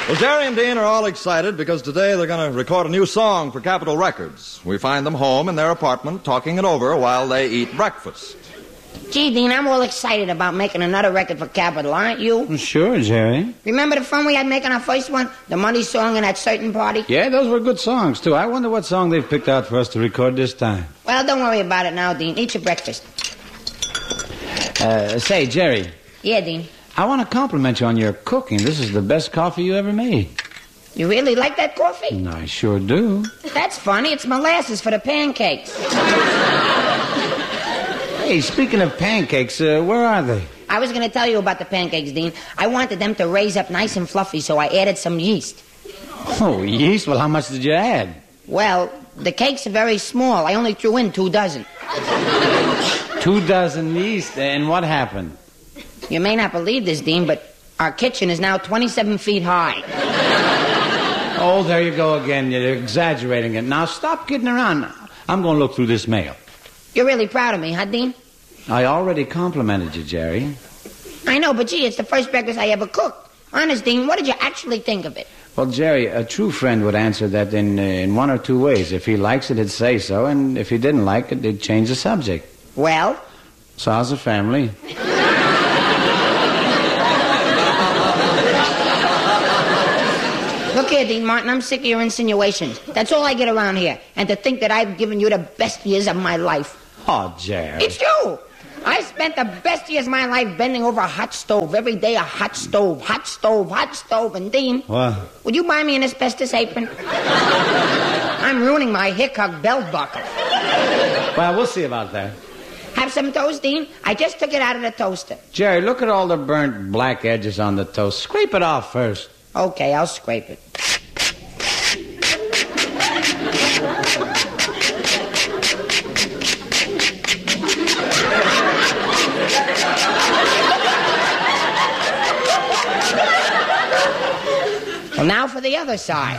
Well, Jerry and Dean are all excited because today they're going to record a new song for Capitol Records. We find them home in their apartment talking it over while they eat breakfast. Gee, Dean, I'm all excited about making another record for Capitol, aren't you? Sure, Jerry. Remember the fun we had making our first one? The Money Song and That Certain Party? Yeah, those were good songs, too. I wonder what song they've picked out for us to record this time. Well, don't worry about it now, Dean. Eat your breakfast. Say, Jerry. Yeah, Dean. I want to compliment you on your cooking. This is the best coffee you ever made. You really like that coffee? I sure do. That's funny. It's molasses for the pancakes. Hey, speaking of pancakes, where are they? I was going to tell you about the pancakes, Dean. I wanted them to raise up nice and fluffy, so I added some yeast. Oh, yeast? Well, how much did you add? Well, the cakes are very small. I only threw in 2 dozen. 2 dozen yeast, and what happened? You may not believe this, Dean, but our kitchen is now 27 feet high. Oh, there you go again. You're exaggerating it. Now, stop kidding around. I'm going to look through this mail. You're really proud of me, huh, Dean? I already complimented you, Jerry. I know, but gee, it's the first breakfast I ever cooked. Honest, Dean, what did you actually think of it? Well, Jerry, a true friend would answer that in one or two ways. If he likes it, he'd say so, and if he didn't like it, he'd change the subject. Well? So how's the family? Look here, Dean Martin, I'm sick of your insinuations. That's all I get around here. And to think that I've given you the best years of my life. Oh, Jerry. It's you! I spent the best years of my life bending over a hot stove. Every day a hot stove, hot stove, hot stove. And Dean, what? Would you buy me an asbestos apron? I'm ruining my Hickok belt buckle. Well, we'll see about that. Have some toast, Dean? I just took it out of the toaster. Jerry, look at all the burnt black edges on the toast. Scrape it off first. Okay, I'll scrape it. Well, now for the other side.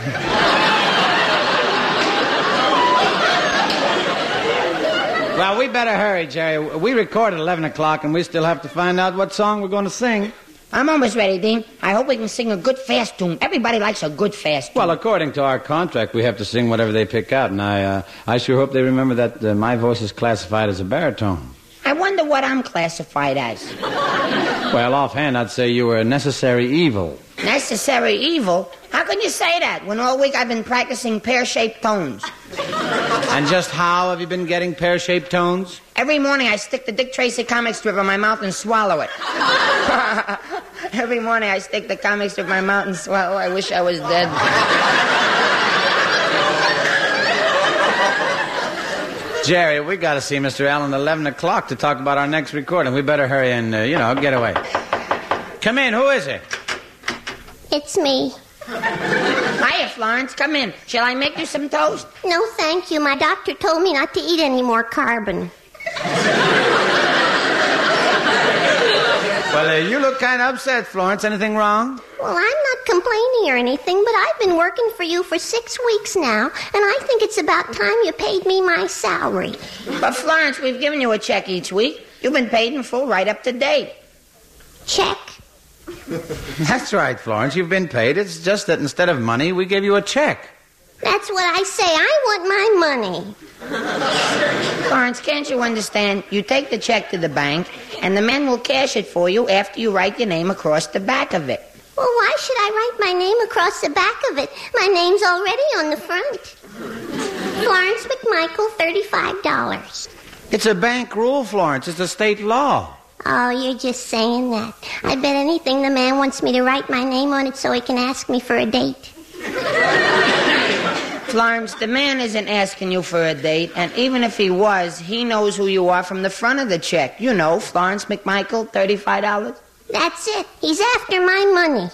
Well, we better hurry, Jerry. We record at 11 o'clock, and we still have to find out what song we're going to sing. I'm almost ready, Dean. I hope we can sing a good fast tune. Everybody likes a good fast tune. Well, according to our contract, we have to sing whatever they pick out, and I sure hope they remember that my voice is classified as a baritone. I wonder what I'm classified as. Well, offhand, I'd say you were a necessary evil. Necessary evil? How can you say that when all week I've been practicing pear-shaped tones? And just how have you been getting pear-shaped tones? Every morning I stick the Dick Tracy comic strip in my mouth and swallow it. Every morning I stick the comic strip in my mouth and swallow. I wish I was dead. Jerry, we got to see Mr. Allen at 11 o'clock to talk about our next recording. We better hurry and, get away. Come in. Who is it? It's me. Hiya, Florence. Come in. Shall I make you some toast? No, thank you. My doctor told me not to eat any more carbon. Well, you look kind of upset, Florence. Anything wrong? Well, I'm not complaining or anything, but I've been working for you for 6 weeks now, and I think it's about time you paid me my salary. But, Florence, we've given you a check each week. You've been paid in full right up to date. Check? That's right, Florence. You've been paid. It's just that instead of money, we gave you a check. That's what I say. I want my money. Florence, can't you understand? You take the check to the bank, and the men will cash it for you after you write your name across the back of it. Well, why should I write my name across the back of it? My name's already on the front. Florence McMichael, $35. It's a bank rule, Florence. It's a state law. Oh, you're just saying that. I bet anything the man wants me to write my name on it so he can ask me for a date. Florence, the man isn't asking you for a date, and even if he was, he knows who you are from the front of the check. You know, Florence McMichael, $35. That's it. He's after my money.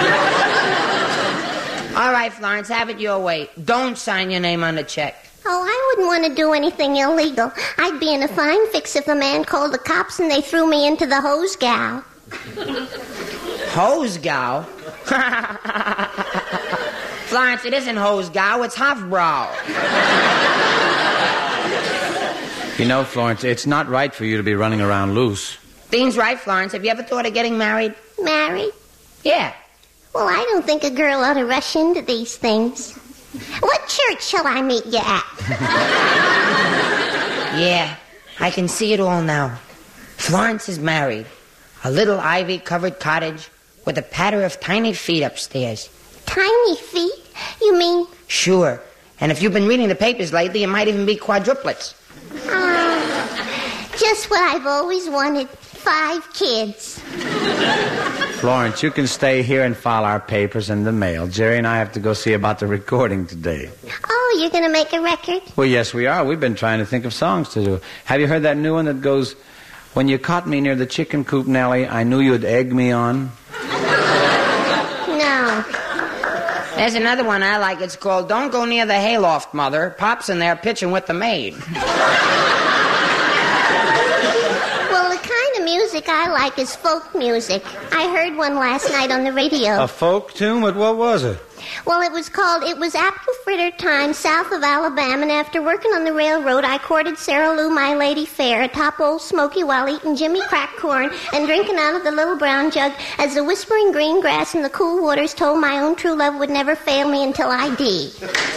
All right, Florence, have it your way. Don't sign your name on the check. Oh, I wouldn't want to do anything illegal. I'd be in a fine fix if a man called the cops and they threw me into the hose gal. Hose gal? Florence, it isn't hose gal, it's Hofbrau. You know, Florence, it's not right for you to be running around loose. Dean's right, Florence. Have you ever thought of getting married? Married? Yeah. Well, I don't think a girl ought to rush into these things. What church shall I meet you at? Yeah, I can see it all now. Florence is married. A little ivy-covered cottage with a patter of tiny feet upstairs. Tiny feet? You mean... Sure. And if you've been reading the papers lately, it might even be quadruplets. Just what I've always wanted. 5 kids. Florence, you can stay here and file our papers in the mail. Jerry and I have to go see about the recording today. Oh, you're going to make a record? Well, yes, we are. We've been trying to think of songs to do. Have you heard that new one that goes, "When you caught me near the chicken coop, Nellie, I knew you'd egg me on"? No. There's another one I like. It's called "Don't Go Near the Hayloft, Mother." Pop's in there pitching with the maid. Well, the kind of music I like is folk music. I heard one last night on the radio. A folk tune? But what was it? Well, it was apple fritter time south of Alabama, and after working on the railroad, I courted Sarah Lou, my lady fair, atop Old Smoky while eating Jimmy crack corn and drinking out of the little brown jug as the whispering green grass and the cool waters told my own true love would never fail me until I did.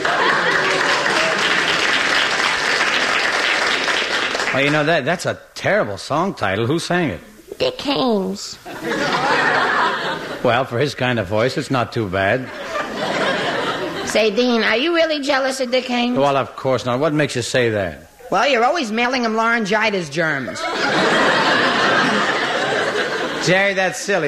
Well, you know, that's a terrible song title. Who sang it? Dick Haymes. Well, for his kind of voice, it's not too bad. Say, Dean, are you really jealous of Dick Haymes? Well, of course not. What makes you say that? Well, you're always mailing him laryngitis germs. Jerry, that's silly.